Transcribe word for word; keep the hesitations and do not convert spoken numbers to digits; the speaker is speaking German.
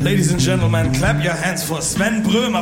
Ladies and gentlemen, clap your hands for Sven Brömer.